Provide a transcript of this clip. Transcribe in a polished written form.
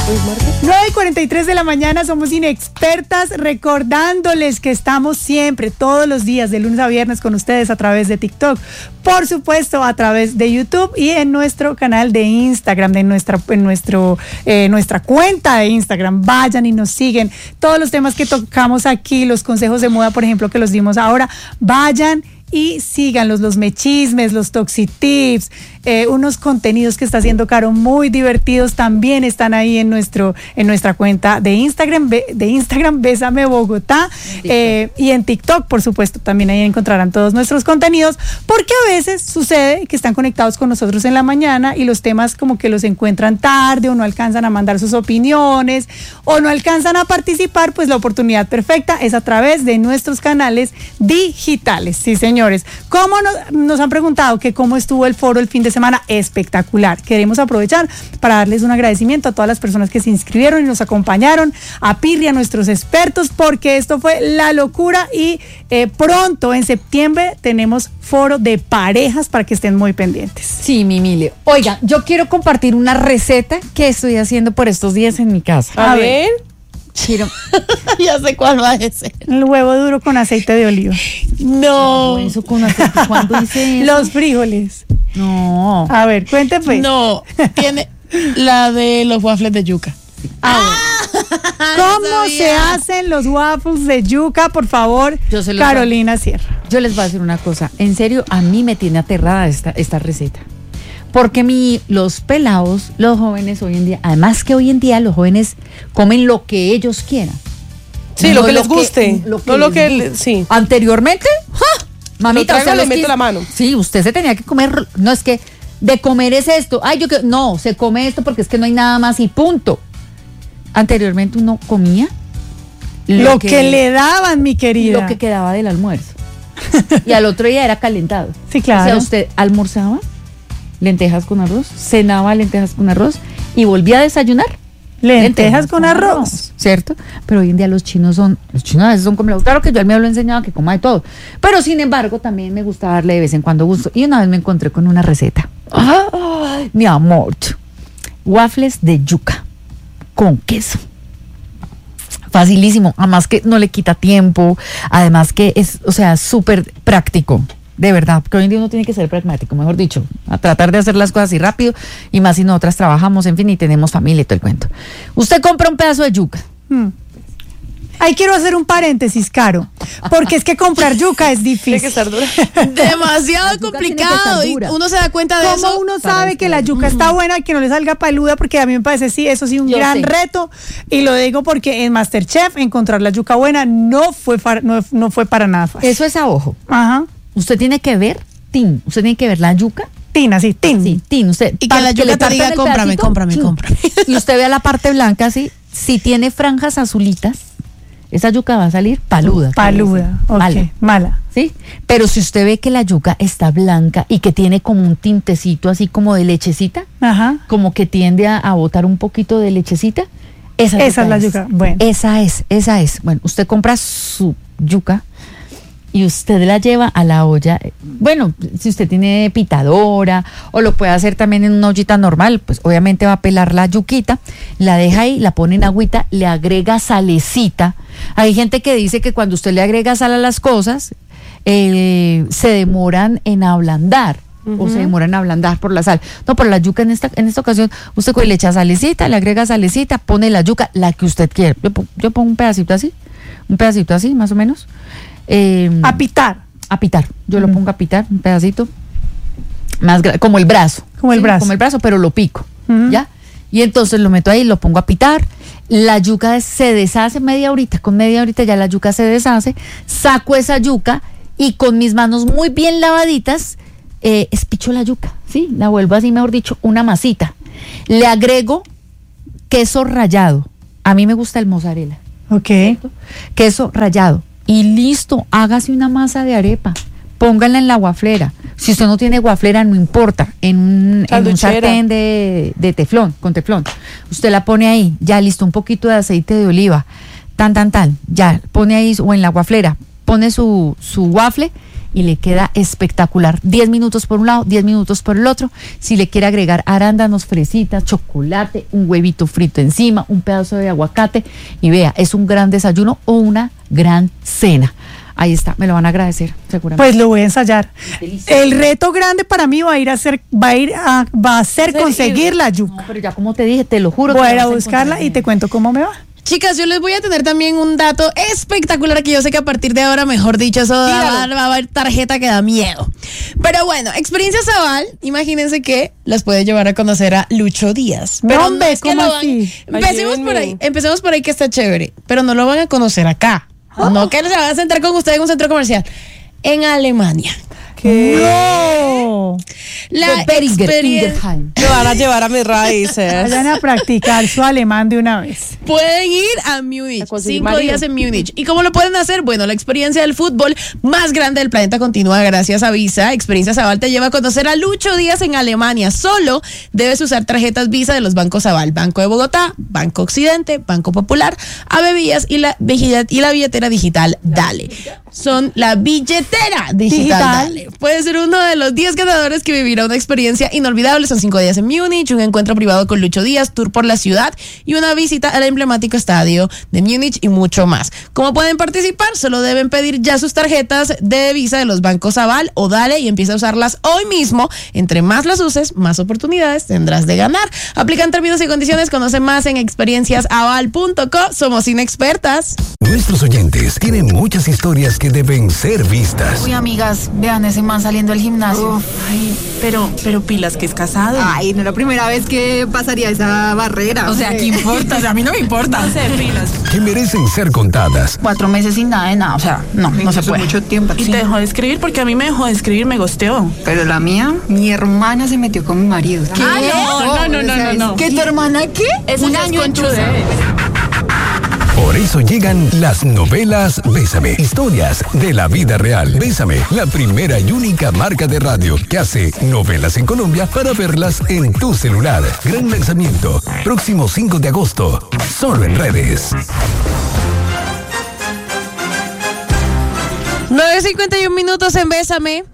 9:43 de la mañana, somos Inexpertas, recordándoles que estamos siempre, todos los días, de lunes a viernes con ustedes a través de TikTok, por supuesto a través de YouTube y en nuestro canal de Instagram, en nuestra cuenta de Instagram. Vayan y nos siguen. Todos los temas que tocamos aquí, los consejos de moda, por ejemplo, que los dimos ahora, vayan y síganlos, los mechismes, los toxitips, unos contenidos que está haciendo Caro muy divertidos, también están ahí en nuestra cuenta de Instagram, Bésame Bogotá, y en TikTok, por supuesto, también ahí encontrarán todos nuestros contenidos, porque a veces sucede que están conectados con nosotros en la mañana y los temas como que los encuentran tarde o no alcanzan a mandar sus opiniones o no alcanzan a participar. Pues la oportunidad perfecta es a través de nuestros canales digitales. Sí, señores. ¿Cómo nos han preguntado que cómo estuvo el foro el fin de semana? Espectacular. Queremos aprovechar para darles un agradecimiento a todas las personas que se inscribieron y nos acompañaron, a Pirri, a nuestros expertos, porque esto fue la locura y pronto en septiembre tenemos foro de parejas para que estén muy pendientes. Sí, mi Mile. Oiga, yo quiero compartir una receta que estoy haciendo por estos días en mi casa. A ver. Quiero. Ya sé cuál va a ser. El huevo duro con aceite de oliva. No. Eso con aceite. ¿Cuándo hice eso? Los frijoles. No. A ver, cuente pues. No, tiene la de los waffles de yuca. ¿Cómo se hacen los waffles de yuca? Por favor, Carolina Sierra. Yo les voy a decir una cosa. En serio, a mí me tiene aterrada esta receta. Porque los pelados, los jóvenes hoy en día, además que hoy en día los jóvenes comen lo que ellos quieran. Sí, no lo que les guste. Sí. Anteriormente, mamita, lo traigo, le meto la mano. Sí, usted se tenía que comer, no es que de comer es esto. No, se come esto porque es que no hay nada más y punto. Anteriormente uno comía lo que le daban, mi querida. Lo que quedaba del almuerzo. Y al otro día era calentado. Sí, claro. O sea, usted almorzaba lentejas con arroz, cenaba lentejas con arroz y volvía a desayunar lentejas con arroz, ¿cierto? Pero hoy en día los chinos a veces son como, claro que yo al mío lo he enseñado que coma de todo, pero sin embargo también me gusta darle de vez en cuando gusto. Y una vez me encontré con una receta, mi amor, waffles de yuca con queso. Facilísimo, además que no le quita tiempo, además que es, o sea, súper práctico. De verdad, porque hoy en día uno tiene que ser pragmático, mejor dicho, a tratar de hacer las cosas así rápido, y más si nosotras trabajamos, en fin, y tenemos familia y todo el cuento. Usted compra un pedazo de yuca. Ahí quiero hacer un paréntesis, Caro, porque es que comprar yuca es difícil. Tiene que estar dura. Demasiado complicado, y uno se da cuenta de eso. ¿Cómo uno sabe que la yuca está buena y que no le salga peluda? Porque a mí me parece, eso sí, un gran reto, y lo digo porque en MasterChef encontrar la yuca buena no fue para nada fácil. Eso es a ojo. Ajá. Usted tiene que ver, usted tiene que ver la yuca. Sí, tin. Usted, y que la yuca te diga, cómprame. Y usted vea la parte blanca así, si tiene franjas azulitas, esa yuca va a salir paluda. Mala. ¿Sí? Pero si usted ve que la yuca está blanca y que tiene como un tintecito así como de lechecita, como que tiende a botar un poquito de lechecita, esa es la yuca. Bueno. Esa es. Bueno, usted compra su yuca y usted la lleva a la olla. Bueno, si usted tiene pitadora o lo puede hacer también en una ollita normal, pues obviamente va a pelar la yuquita, la deja ahí, la pone en agüita, le agrega salecita. Hay gente que dice que cuando usted le agrega sal a las cosas, se demoran en ablandar. O se demoran en ablandar por la sal. No, por la yuca en esta ocasión, usted le echa salecita, le agrega salecita, pone la yuca, la que usted quiere. Yo pongo un pedacito así, más o menos. A pitar. Yo lo pongo a pitar, un pedacito más como el brazo. Como el brazo, pero lo pico, ¿ya? Y entonces lo meto ahí, lo pongo a pitar. La yuca se deshace con media horita ya la yuca se deshace. Saco esa yuca y con mis manos muy bien lavaditas espicho la yuca, ¿sí? La vuelvo así, mejor dicho, una masita. Le agrego queso rallado. A mí me gusta el mozzarella. Ok. ¿Cierto? Queso rallado. Y listo, hágase una masa de arepa, póngala en la guaflera. Si usted no tiene guaflera, no importa, en un sartén de teflón, con teflón. Usted la pone ahí, ya listo, un poquito de aceite de oliva, ya pone ahí, o en la guaflera, pone su waffle y le queda espectacular. 10 minutos por un lado, 10 minutos por el otro. Si le quiere agregar arándanos, fresitas, chocolate, un huevito frito encima, un pedazo de aguacate, y vea, es un gran desayuno o una gran cena. Ahí está, me lo van a agradecer, seguramente. Pues lo voy a ensayar. El reto grande para mí va a ser conseguir la yuca. No, pero ya como te dije, te lo juro. Voy a ir a buscarla y te cuento cómo me va. Chicas, yo les voy a tener también un dato espectacular que yo sé que a partir de ahora, mejor dicho, eso va a haber tarjeta que da miedo. Pero bueno, Experiencia Zabal, imagínense que las puede llevar a conocer a Lucho Díaz. Pero no es que ¿cómo así? Empecemos por ahí que está chévere, pero no lo van a conocer acá. No que se van a sentar con ustedes en un centro comercial. En Alemania. ¿Qué? No. La experiencia. Me van a llevar a mis raíces. Vayan a practicar su alemán de una vez. Pueden ir a Múnich, 5 días en Múnich. ¿Y cómo lo pueden hacer? Bueno, la experiencia del fútbol más grande del planeta continúa gracias a Visa. Experiencia Zabal te lleva a conocer a Lucho Díaz en Alemania. Solo debes usar tarjetas Visa de los bancos Zabal, Banco de Bogotá, Banco Occidente, Banco Popular, Avevías y la billetera digital Dale. Son la billetera digital Dale. Puede ser uno de los 10 ganadores que vivirá una experiencia inolvidable. Son 5 días en Múnich, un encuentro privado con Lucho Díaz, tour por la ciudad y una visita al emblemático estadio de Múnich y mucho más. ¿Cómo pueden participar? Solo deben pedir ya sus tarjetas de Visa de los bancos Zabal o Dale y empieza a usarlas hoy mismo. Entre más las uses, más oportunidades tendrás de ganar. Aplican términos y condiciones. Conoce más en experienciasaval.co. Somos inexpertas. Nuestros oyentes tienen muchas historias que deben ser vistas. Uy, amigas, vean ese man saliendo del gimnasio. Uf, ay, pero pilas que es casado. Ay, no es la primera vez que pasaría esa barrera. O sea, ¿qué importa? O sea, a mí no me importa. No sé, pilas. Que merecen ser contadas. 4 meses sin nada de nada, o sea, no se puede. Mucho tiempo. Y te dejó de escribir porque a mí me dejó de escribir, me gosteó. Pero la mía, mi hermana se metió con mi marido. ¿Qué? No. ¿Qué, tu hermana qué? Es un año en Por eso llegan las novelas Bésame, historias de la vida real. Bésame, la primera y única marca de radio que hace novelas en Colombia para verlas en tu celular. Gran lanzamiento, próximo 5 de agosto, solo en redes. 9:51 en Bésame.